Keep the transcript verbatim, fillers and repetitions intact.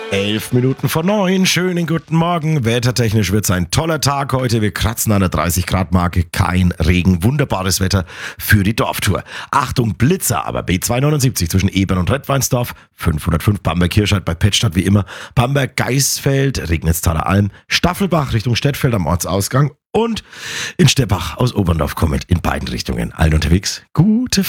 Elf Minuten vor neun, schönen guten Morgen. Wettertechnisch wird es ein toller Tag heute. Wir kratzen an der dreißig Grad Marke, kein Regen, wunderbares Wetter für die Dorftour. Achtung, Blitzer, aber B zweihundertneunundsiebzig zwischen Ebern und Redweinsdorf, fünfhundertfünf Bamberg-Kirchheit bei Pettstadt wie immer, Bamberg-Geisfeld, Regnitz-Thaler Alm, Staffelbach Richtung Stettfeld am Ortsausgang und in Steppach aus Oberndorf kommend in beiden Richtungen. Allen unterwegs, gute